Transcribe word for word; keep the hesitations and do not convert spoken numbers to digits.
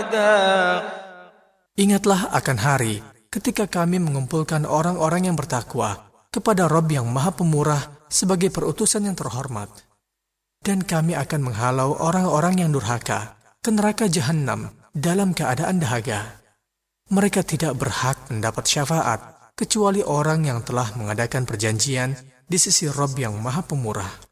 أحدا. Ingatlah akan hari ketika kami mengumpulkan orang-orang yang bertakwa kepada Rabb yang Maha Pemurah sebagai perutusan yang terhormat. Dan kami akan menghalau orang-orang yang durhaka ke neraka Jahannam dalam keadaan dahaga. Mereka tidak berhak mendapat syafaat kecuali orang yang telah mengadakan perjanjian di sisi Rabb yang Maha Pemurah.